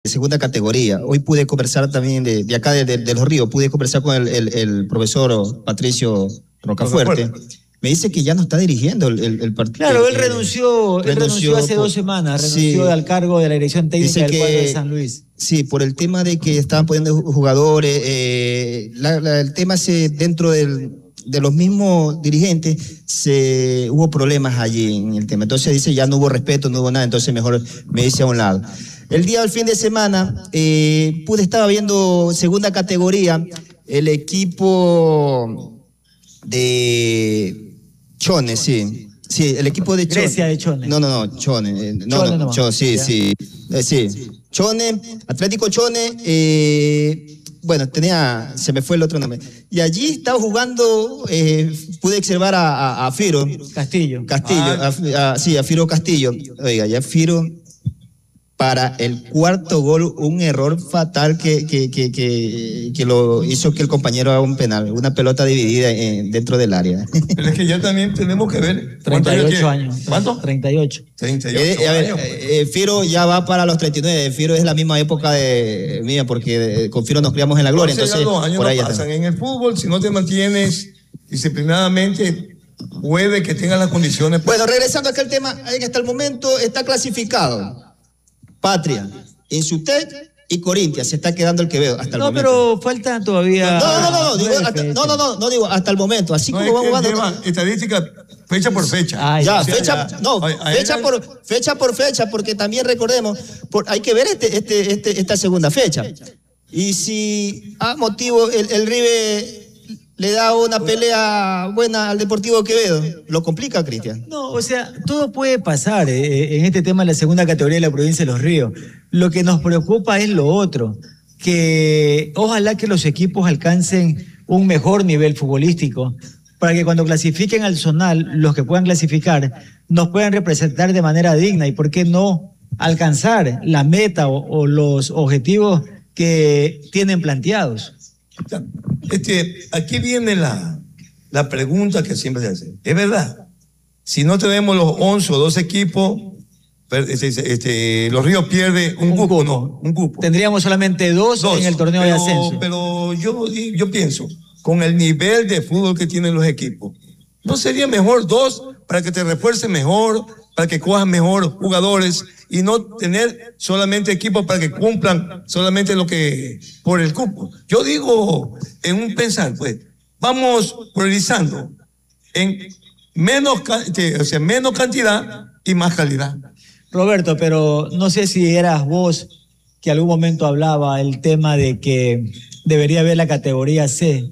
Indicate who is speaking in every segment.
Speaker 1: segunda categoría. Hoy pude conversar también de acá de Los Ríos, pude conversar con el profesor Patricio Rocafuerte. Me dice que ya no está dirigiendo el partido.
Speaker 2: Claro, él renunció hace 2 semanas, renunció al cargo de la dirección técnica del cuadro de San Luis.
Speaker 1: Sí, por el tema de que estaban poniendo jugadores, el tema dentro de los mismos dirigentes hubo problemas allí en el tema. Entonces dice, ya no hubo respeto, no hubo nada, entonces mejor me dice a un lado. El día del fin de semana estaba viendo segunda categoría, el equipo de Chone, sí. Sí, el equipo de Chone.
Speaker 2: Grecia de Chone.
Speaker 1: No, Chone. Sí. Chone, Atlético Chone, bueno, se me fue el otro nombre. Y allí estaba jugando, pude observar a Firo.
Speaker 2: Castillo.
Speaker 1: A Firo Castillo. Oiga, ya Firo, para el cuarto gol, un error fatal que lo hizo que el compañero haga un penal, una pelota dividida dentro del área.
Speaker 3: Pero es que ya también tenemos que ver.
Speaker 2: 38 años.
Speaker 3: ¿Cuánto?
Speaker 2: 38.
Speaker 3: 38 años.
Speaker 1: Firo ya va para los 39. Firo es la misma época mía, porque con Firo nos criamos en la gloria. Entonces,
Speaker 3: 2 años
Speaker 1: por ahí
Speaker 3: no pasan. En el fútbol, si no te mantienes disciplinadamente, puede que tengas las condiciones.
Speaker 1: Bueno, regresando acá al tema, hasta el momento está clasificado Patria, Insutec y Corinthians. Se está quedando el Quevedo hasta el momento.
Speaker 2: No, pero falta todavía.
Speaker 1: No, digo hasta el momento. Así como vamos jugando.
Speaker 3: Estadística fecha por fecha.
Speaker 1: Fecha por fecha, porque también recordemos, hay que ver esta segunda fecha. Y si a motivo el River le da una pelea buena al Deportivo Quevedo, ¿lo complica, Cristian?
Speaker 2: No, o sea, todo puede pasar en este tema de la segunda categoría de la provincia de Los Ríos. Lo que nos preocupa es lo otro, que ojalá que los equipos alcancen un mejor nivel futbolístico para que cuando clasifiquen al zonal, los que puedan clasificar, nos puedan representar de manera digna y por qué no alcanzar la meta o los objetivos que tienen planteados.
Speaker 3: Aquí viene la pregunta que siempre se hace. Es verdad, si no tenemos los 11 o 12 equipos, Los Ríos pierde un cupo, ¿no? Un cupo.
Speaker 2: Tendríamos solamente dos en el torneo de ascenso.
Speaker 3: Pero yo pienso, con el nivel de fútbol que tienen los equipos, ¿no sería mejor 2 para que te refuerces mejor, para que cojas mejor jugadores y no tener solamente equipos para que cumplan solamente lo que por el cupo? Yo digo, en un pensar, pues, vamos priorizando en menos cantidad y más calidad.
Speaker 2: Roberto, pero no sé si eras vos que algún momento hablaba el tema de que debería haber la categoría C,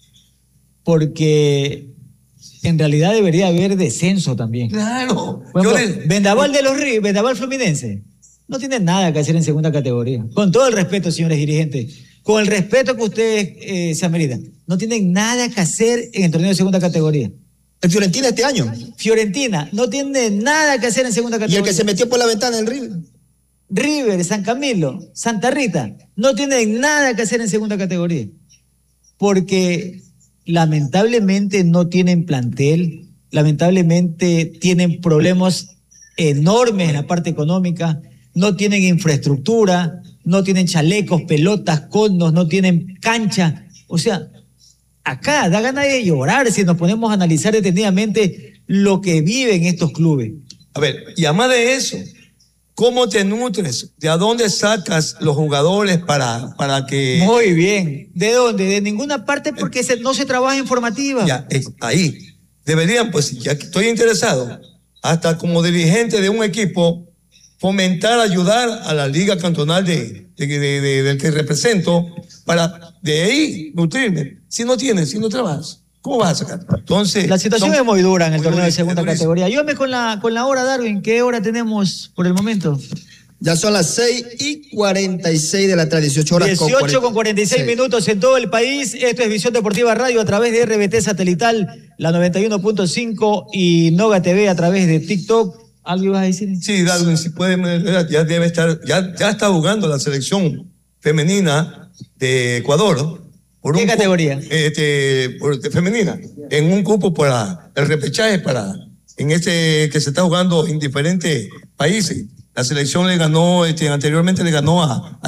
Speaker 2: porque en realidad debería haber descenso también.
Speaker 3: Claro.
Speaker 2: Vendaval de Los Ríos, Vendaval Fluminense, no tiene nada que hacer en segunda categoría. Con todo el respeto, señores dirigentes, con el respeto que ustedes se ameritan, no tienen nada que hacer en el torneo de segunda categoría.
Speaker 1: El Fiorentina este año.
Speaker 2: Fiorentina no tiene nada que hacer en segunda categoría.
Speaker 1: Y el que se metió por la ventana, el River.
Speaker 2: River, San Camilo, Santa Rita, no tienen nada que hacer en segunda categoría. Porque lamentablemente no tienen plantel, lamentablemente tienen problemas enormes en la parte económica, no tienen infraestructura, no tienen chalecos, pelotas, condos, no tienen cancha. O sea, acá da ganas de llorar si nos ponemos a analizar detenidamente lo que viven estos clubes.
Speaker 3: A ver, y además de eso, ¿cómo te nutres? ¿De a dónde sacas los jugadores para que...?
Speaker 2: Muy bien. ¿De dónde? De ninguna parte porque no se trabaja en formativa.
Speaker 3: Ya, ahí. Deberían, pues, ya que estoy interesado, hasta como dirigente de un equipo, fomentar, ayudar a la liga cantonal del que represento, para de ahí nutrirme. Si no trabajas, ¿cómo vas a sacar? Entonces,
Speaker 2: la situación es muy dura en el torneo de segunda categoría. Ayúdame con la hora, Darwin. ¿Qué hora tenemos por el momento?
Speaker 1: Ya son las 6:46 de la tarde, 18 horas
Speaker 2: 18 con 46 minutos en todo el país. Esto es Visión Deportiva Radio a través de RBT Satelital, la 91.5 y Noga TV a través de TikTok. ¿Algo ibas a decir?
Speaker 3: Sí, Darwin, si puede, ya debe estar, ya está jugando la selección femenina de Ecuador.
Speaker 2: ¿Qué categoría?
Speaker 3: Femenina, en un cupo para el repechaje en que se está jugando en diferentes países. La selección le ganó, anteriormente le ganó a